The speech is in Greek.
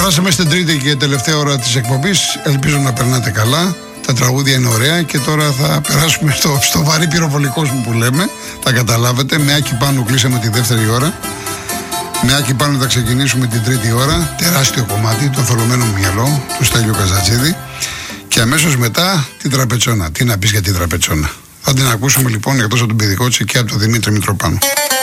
Περάσαμε στην τρίτη και τελευταία ώρα της εκπομπής. Ελπίζω να περνάτε καλά. Τα τραγούδια είναι ωραία και τώρα θα περάσουμε στο βαρύ πυροβολικό μου που λέμε. Θα καταλάβετε. Με Άκη Πάνου κλείσαμε τη δεύτερη ώρα. Με Άκη Πάνου θα ξεκινήσουμε την τρίτη ώρα. Τεράστιο κομμάτι, το θολωμένο μου μυαλό του Στέλιου Καζατζίδη. Και αμέσως μετά την τραπετσόνα. Τι να πεις για την τραπετσόνα. Θα την ακούσουμε λοιπόν εκτός από τον Πηδικότσι και από τον Δημήτρη Μητροπάνου.